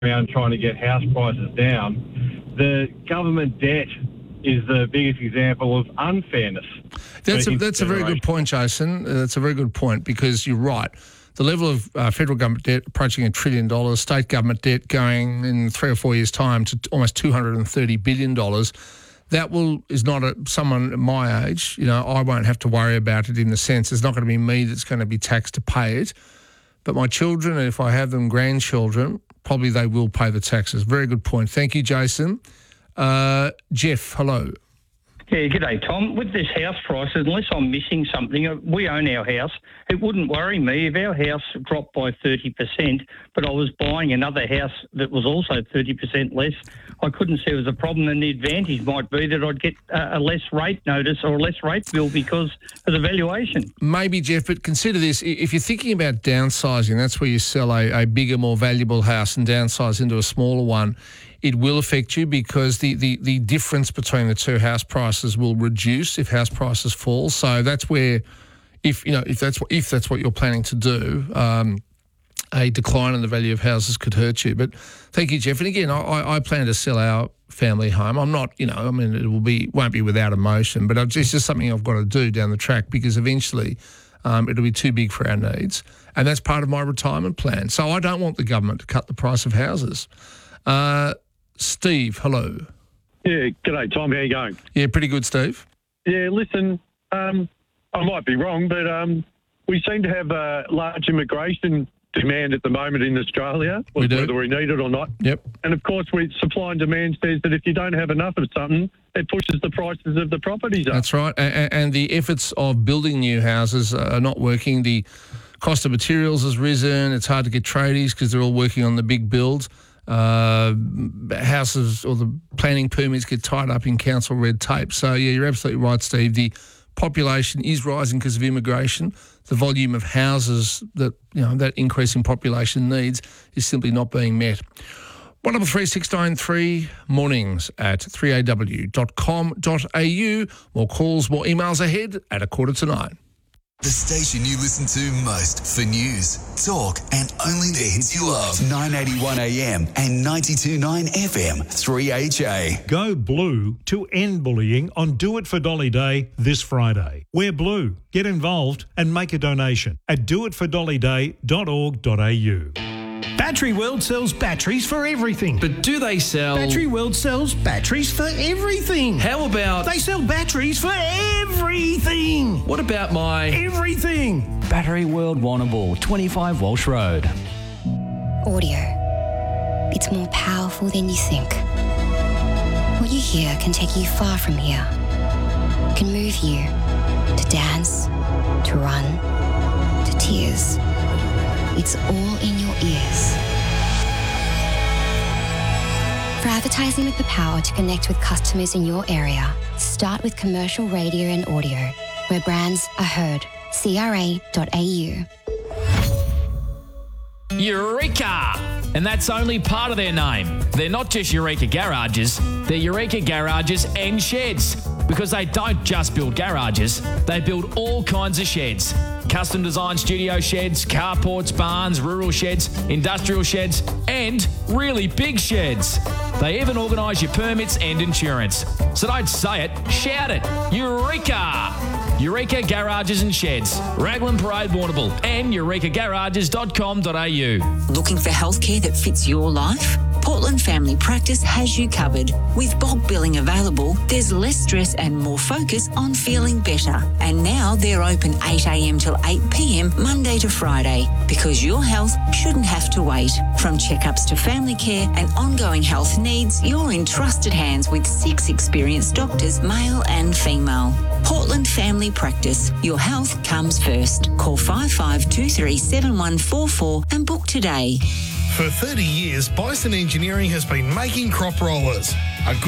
around trying to get house prices down. The government debt is the biggest example of unfairness. That's a very good point, Jason. That's a very good point, because you're right. The level of federal government debt approaching $1 trillion, state government debt going in 3 or 4 years' time to almost $230 billion. That is not someone my age. I won't have to worry about it in the sense it's not going to be me that's going to be taxed to pay it. But my children, and if I have them grandchildren, probably they will pay the taxes. Very good point. Thank you, Jason. Jeff, hello. Yeah, g'day, Tom. With this house prices, unless I'm missing something, we own our house. It wouldn't worry me if our house dropped by 30%, but I was buying another house that was also 30% less. I couldn't see it was a problem, and the advantage might be that I'd get a less rate notice or a less rate bill because of the valuation. Maybe, Jeff, but consider this. If you're thinking about downsizing, that's where you sell a bigger, more valuable house and downsize into a smaller one. It will affect you because the difference between the two house prices will reduce if house prices fall. So that's where, if that's what you're planning to do, a decline in the value of houses could hurt you. But thank you, Jeff. And again, I plan to sell our family home. I'm not, it won't be without emotion, but it's just something I've got to do down the track because eventually it'll be too big for our needs. And that's part of my retirement plan. So I don't want the government to cut the price of houses. Steve, hello. Yeah, g'day, Tom. How you going? Yeah, pretty good, Steve. Yeah, listen, I might be wrong, but we seem to have a large immigration demand at the moment in Australia, whether we need it or not. Yep. And, of course, supply and demand says that if you don't have enough of something, it pushes the prices of the properties up. That's right. And the efforts of building new houses are not working. The cost of materials has risen. It's hard to get tradies because they're all working on the big builds. Houses or the planning permits get tied up in council red tape. So, yeah, you're absolutely right, Steve. The population is rising because of immigration. The volume of houses that increase in population needs is simply not being met. 133 mornings at 3aw.com.au. More calls, more emails ahead at 8:45. The station you listen to most for news, talk, and only the hits you love. 981 AM and 92.9 FM, 3HA. Go blue to end bullying on Do It for Dolly Day this Friday. Wear blue, get involved, and make a donation at doitfordollyday.org.au. Battery World sells batteries for everything. But do they sell... Battery World sells batteries for everything. How about... They sell batteries for everything. What about my... Everything. Battery World Warrnambool, 25 Walsh Road. Audio. It's more powerful than you think. What you hear can take you far from here. Can move you to dance, to run, to tears. It's all in your ears. For advertising with the power to connect with customers in your area, start with commercial radio and audio, where brands are heard. CRA.au. Eureka! And that's only part of their name. They're not just Eureka Garages, they're Eureka Garages and Sheds. Because they don't just build garages, they build all kinds of sheds. Custom designed studio sheds, carports, barns, rural sheds, industrial sheds, and really big sheds. They even organise your permits and insurance. So don't say it, shout it. Eureka! Eureka Garages and Sheds, Raglan Parade, Warrnambool, and eurekagarages.com.au. Looking for healthcare that fits your life? Portland Family Practice has you covered. With bulk billing available, there's less stress and more focus on feeling better. And now they're open 8 a.m. till 8 p.m. Monday to Friday, because your health shouldn't have to wait. From checkups to family care and ongoing health needs, you're in trusted hands with 6 experienced doctors, male and female. Portland Family Practice. Your health comes first. Call 5523 7144 and book today. For 30 years, Bison Engineering has been making crop rollers. A good